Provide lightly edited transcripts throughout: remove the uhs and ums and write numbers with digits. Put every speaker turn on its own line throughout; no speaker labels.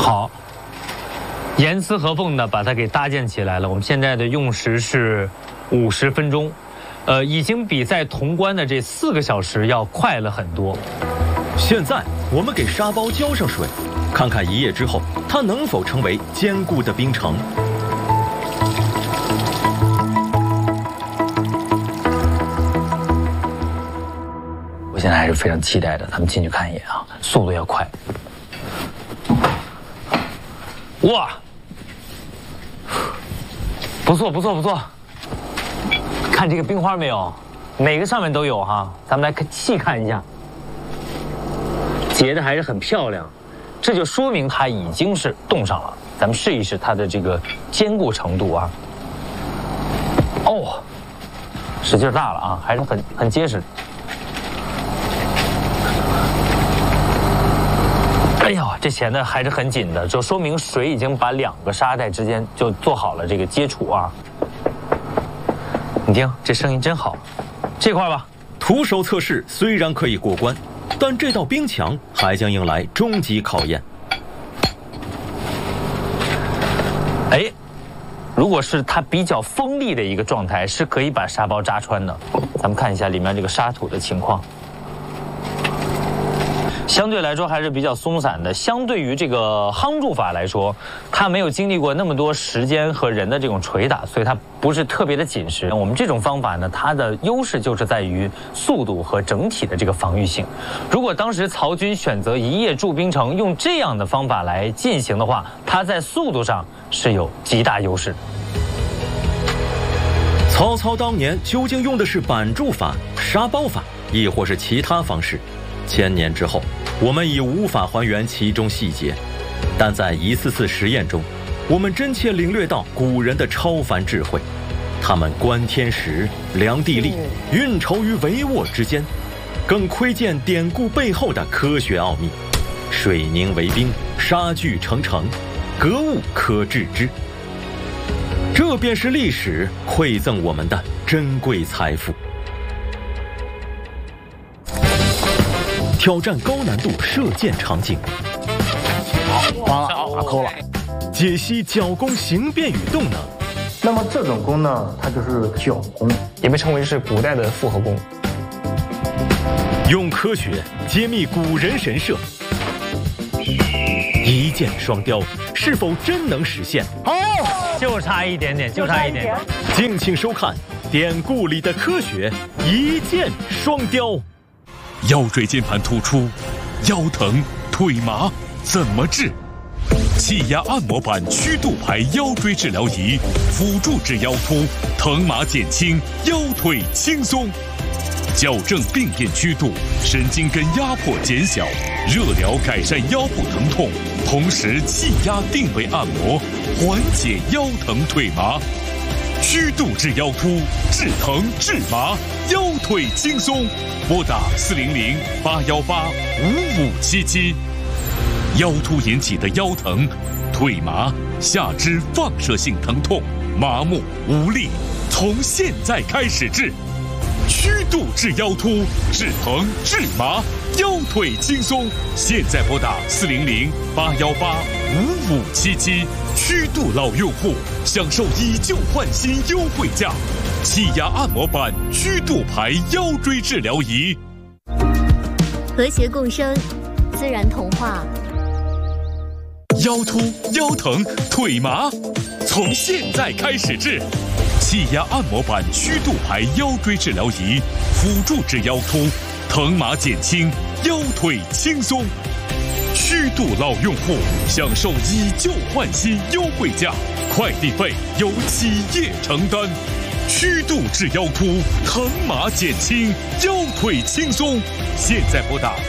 好，严丝合缝的把它给搭建起来了。我们现在的用时是50分钟，已经比在潼关的这4个小时要快了很多。
现在我们给沙包浇上水，看看1夜之后它能否成为坚固的冰城。
我现在还是非常期待的，咱们进去看一眼啊，速度要快。哇，不错不错不错，看这个冰花没有？每个上面都有哈，咱们来细看一下，结的还是很漂亮，这就说明它已经是冻上了。咱们试一试它的这个坚固程度啊。哦，使劲大了啊，还是很结实。哎呦，这钳的还是很紧的，就说明水已经把2个沙袋之间就做好了这个接触啊。你听，这声音真好。这块吧，
徒手测试虽然可以过关，但这道冰墙还将迎来终极考验。
哎，如果是它比较锋利的一个状态，是可以把沙包扎穿的。咱们看一下里面这个沙土的情况。相对来说还是比较松散的，相对于这个夯筑法来说，它没有经历过那么多时间和人的这种捶打，所以它不是特别的紧实。我们这种方法呢，它的优势就是在于速度和整体的这个防御性。如果当时曹军选择1夜筑冰城，用这样的方法来进行的话，它在速度上是有极大优势的。
曹操当年究竟用的是板筑法、沙包法，亦或是其他方式？1000年之后，我们已无法还原其中细节，但在一次次实验中，我们真切领略到古人的超凡智慧。他们观天时、量地利，运筹于帷幄之间，更窥见典故背后的科学奥秘。水凝为冰，沙聚成城，格物可致之。这便是历史馈赠我们的珍贵财富。挑战高难度射箭场景，
完了，打扣了。
解析角弓形变与动能。
那么这种弓呢，它就是角弓，
也被称为是古代的复合弓。
用科学揭秘古人神射，一箭双雕是否真能实现？
就差一点点，就差一点点。
敬请收看典故里的科学，一箭双雕。
腰椎间盘突出、腰疼、腿麻怎么治？气压按摩板曲度排腰椎治疗仪，辅助治腰突，疼麻减轻，腰腿轻松。矫正病变曲度，神经根压迫减小，热疗改善腰部疼痛，同时气压定位按摩，缓解腰疼腿麻。曲度治腰突，治疼治麻，腰腿轻松。拨打400-818-5577。腰突引起的腰疼、腿麻、下肢放射性疼痛、麻木无力，从现在开始治。曲度治腰突，治疼治麻，腰腿轻松。现在拨打400-818-5577。曲度老用户享受以旧换新优惠价，气压按摩板曲度排腰椎治疗仪，
和谐共生，自然童话。
腰突、腰疼、腿麻，从现在开始治。气压按摩板曲度排腰椎治疗仪，辅助治腰突，疼麻减轻，腰腿轻松。曲度老用户享受以旧换新优惠价，快递费由企业承担。曲度治腰突，疼麻减轻，腰腿轻松。现在拨打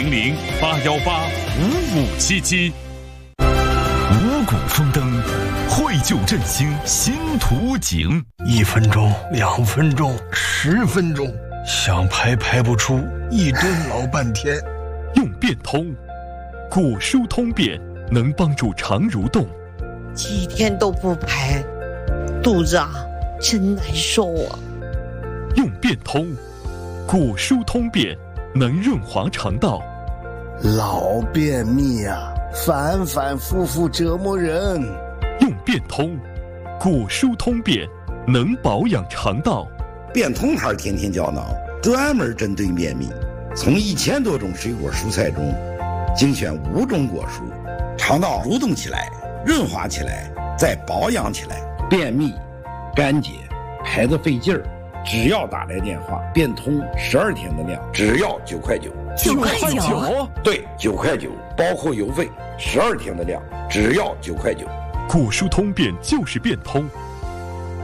400-818-5577。五谷丰登，绘就振兴新图景。
1分钟、2分钟、10分钟，想排不出，一蹲老半天。
用变通，果蔬通便能帮助肠蠕动。
几天都不排，肚子真难受啊。
用变通，果蔬通便能润滑肠道。
老便秘啊， 反反复复折磨人。
用变通，果蔬通便，能保养肠道。
变通牌天天胶囊专门针对便秘，从1000多种水果蔬菜中精选5种果蔬，肠道蠕动起来，润滑起来，再保养起来。便秘、干结、排得费劲儿，只要打来电话，变通12天的量，只要9块9。
9块9？
对，9块9，包括邮费，12天的量，只要9块9。
果蔬通便就是变通，